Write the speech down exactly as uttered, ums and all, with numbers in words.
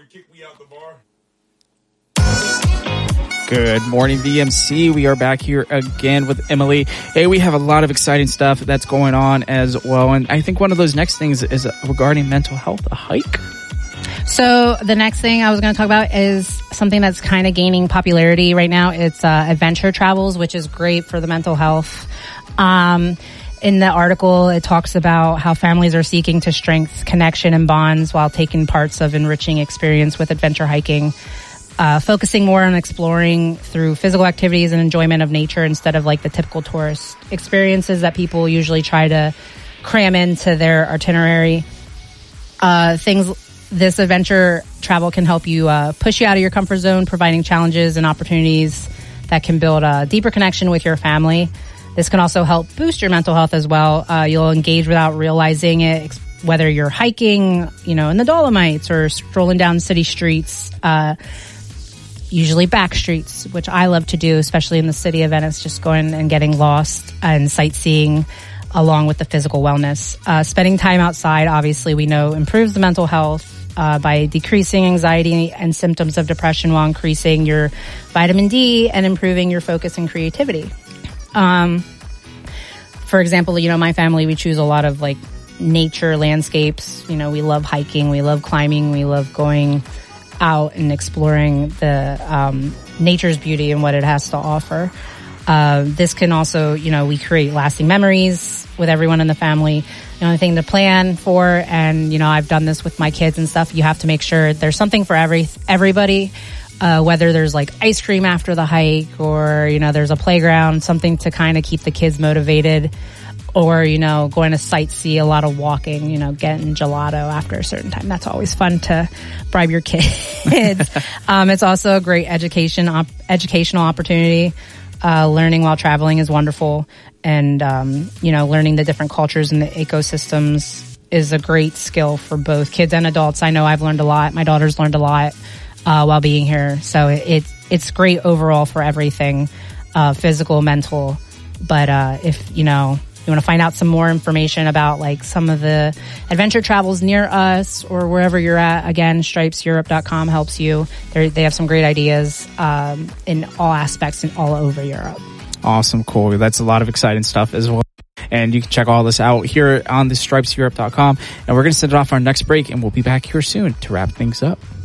Good morning, D M C. We are back here again with Emily. Hey, we have a lot of exciting stuff that's going on as well. And I think one of those next things is regarding mental health, a hike. So the next thing I was going to talk about is something that's kind of gaining popularity right now. It's uh, adventure travels, which is great for the mental health. Um, in the article, it talks about how families are seeking to strengthen connection and bonds while taking parts of enriching experience with adventure hiking. Uh, focusing more on exploring through physical activities and enjoyment of nature instead of like the typical tourist experiences that people usually try to cram into their itinerary. Uh, things, this adventure travel can help you uh, push you out of your comfort zone, providing challenges and opportunities that can build a deeper connection with your family. This can also help boost your mental health as well. Uh, you'll engage without realizing it, whether you're hiking, you know, in the Dolomites or strolling down city streets. Uh, usually back streets, which I love to do, especially in the city of Venice, just going and getting lost and sightseeing along with the physical wellness. Uh, spending time outside, obviously, we know improves the mental health uh, by decreasing anxiety and symptoms of depression while increasing your vitamin D and improving your focus and creativity. Um, for example, you know, my family, we choose a lot of like nature landscapes. You know, we love hiking, we love climbing, we love going out and exploring the um, nature's beauty and what it has to offer. Uh, this can also, you know, we create lasting memories with everyone in the family. The only thing to plan for, and, you know, I've done this with my kids and stuff, you have to make sure there's something for every everybody, uh, whether there's like ice cream after the hike or, you know, there's a playground, something to kind of keep the kids motivated. Or, you know, going to sightsee, a lot of walking, you know, getting gelato after a certain time. That's always fun to bribe your kids. um, it's also a great education, op- educational opportunity. Uh, learning while traveling is wonderful. And, um, you know, learning the different cultures and the ecosystems is a great skill for both kids and adults. I know I've learned a lot. My daughter's learned a lot, uh, while being here. So it, it's, it's great overall for everything, uh, physical, mental. But, uh, if, you know, you want to find out some more information about like some of the adventure travels near us or wherever you're at, again, stripes europe dot com helps you. They're, they have some great ideas um, in all aspects and all over Europe. Awesome. Cool. That's a lot of exciting stuff as well. And you can check all this out here on the stripes europe dot com. And we're going to send it off our next break, and we'll be back here soon to wrap things up.